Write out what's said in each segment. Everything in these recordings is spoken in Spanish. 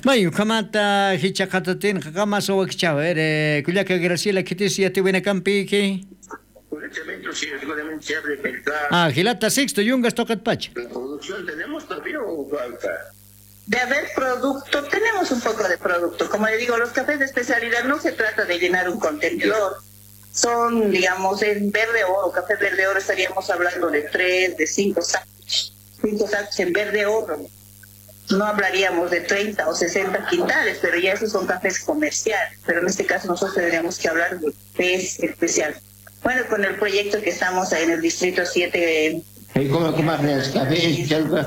Mayu kamata hichakatatin kama so wakchawer kullaka Graciela kitisi atiwena campiki. Gilata Sixto Yungas tocat Pacha. ¿Producción tenemos todavía o falta? De haber producto, tenemos un poco de producto. Como le digo, los cafés de especialidad no se trata de llenar un contenedor. Son, digamos, en verde oro, café verde oro estaríamos hablando de 3, de 5 sacos. 5 sacos en verde oro. No hablaríamos de 30 o 60 quintales, pero ya esos son cafés comerciales. Pero en este caso nosotros tendríamos que hablar de cafés especial. Bueno, con el proyecto que estamos en el distrito 7. ¿Cómo café?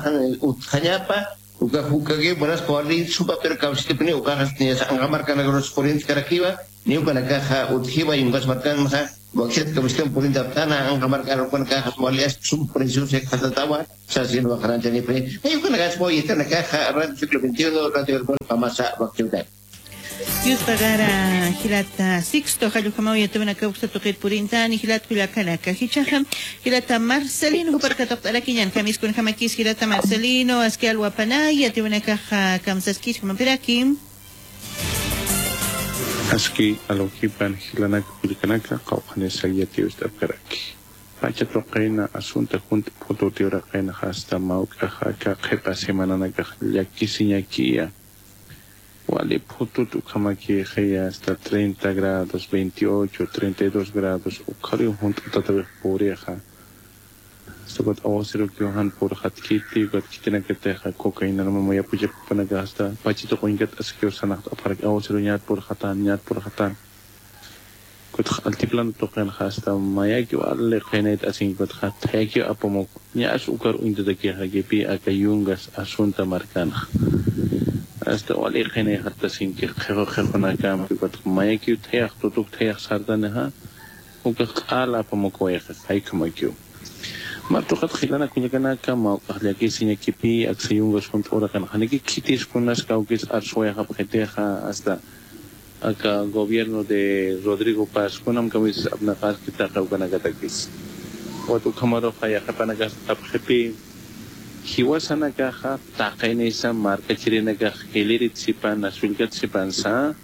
Ukahukage buenas kuali supa pero kausi pini ukaras ni angka markan agros porin karakiwa ni ukana kaha uthiwa yungas markan masa wakit kabistem porin daptana angka markan ukana kaha malias sum porin se khatatawa sasin wakaran jani pe ukana gas boy itana kaha ran ciclo 21 radio el pamasa waktuda Yustagara Hilata Sixto Halukamau Yatuna Kausa Toket Purintani Hilat Kulakanaka Hichaham Hilata Marcelino Parkatalakian Kamis kun Hamakis Hilata Marcelino Askel Wapanay Yatuna Kaha Kamsaskis Kumapirakim Aski Alokipan Hilanak Kulikanaka Kauhanesa Yatius da Peraki Pacha Tokaina Asunta Kunt Pototiora Kaina Hasta Maukaha Kepa Semanaka Yakisiñakia Wale pututu kama que haya hasta 30 grados, 28, 32 grados, o cari un junto tatabe poreja. Sobat awasiro que han por hatkiti, got kitina que teja cocaína, no me apoya para gasta, pachito con ingat askio sanat, aparak awasiro nyat por hatan. Got altiplan token hasta, maya que wale genet asing got hat, hekio apomok, nyas ukar unta de que hagepi akayungas asunta marcana. Hasta wali khane hatta sin ke khero khona kam ke bat maya ki thayakh tutuk thayakh sardane ha uka qala pa mokoy hay kamakyo marto khat khilana kunya kana kama ahli ki sinya ki pi aksiyung gosfont ora kan khane ki kitis kunas kaukis arsoya ha pheteha hasta aka gobierno de Rodrigo Paz kunam kamis apna khas kita kaukana gatakis wato khamaro khaya khapana gas aphepi Hiwasana kaha takainesa marca chirena kaha helirit sipan asulkat sipan sa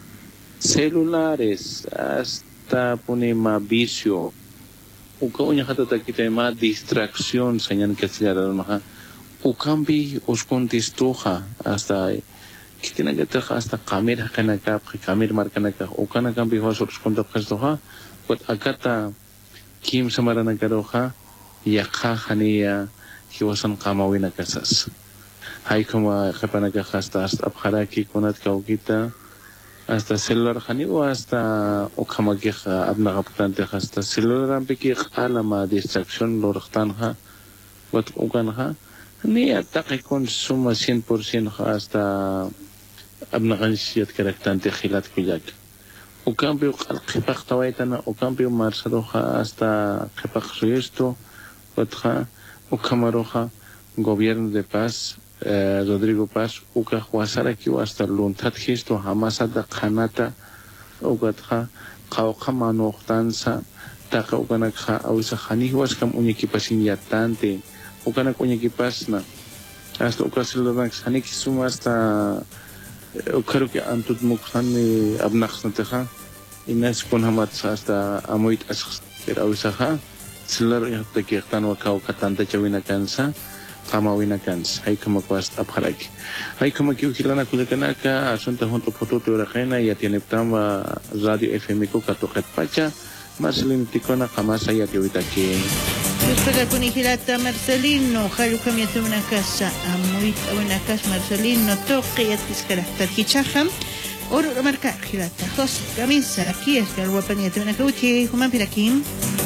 celulares hasta pone ma vicio uka unya hata takita ma distracción sanyan katsiara maha ukambi uskontistoha hasta kitina gata hasta kamera kana ka kamera marca na ka ukana kambi hosor uskonta kastoha wat akata kim samarana karoha yakha khaniya Hiwasan kamawina kasas. Hay como kapanaga hasta abharaki kunat kaukita hasta celular hani o hasta okamagi abna kaptante hasta celular ampiki alama distracción lortanja wat uganha ni ataqi consuma 100% hasta abna ganshiyat karaktante khilat kujak. O cambio qipaq tawaitana o cambio marsado hasta qipaq suyesto watha Ukamaroja, gobierno de paz, Rodrigo Paz, Uka Huasara ki hasta Luntat Histo, Hamasada Kanata, Ugatha, Kaukama Nochtansa, Taka Uganaka, Ausa Hani was kam Unikipasin Yatante, Ukanak Unikipasna, hasta Ukasilonax Hanikisuma hasta Ukaruki Antut Mukhani Abnaxnateha, Ines Kunhamat hasta Amuit As Ausaha. Selar yang terkirtan wakau katanta cawina kansa, kamawina kansa. Hai kamakwas abharaki. Hai kamakiu kilana kulekanaka asunta honto foto tu rakena ya tiene tama radio FM ko katoket pacha. Marcelino tikona kamasa ya tiwitaki. Yustaga kuni hilata Marcelino, halu kami tu una casa, amuit una casa Marcelino toque ya tiskara tarkichaham. Oro marca hilata. Dos camisa aquí es que algo pendiente una cauchi, como pirakim.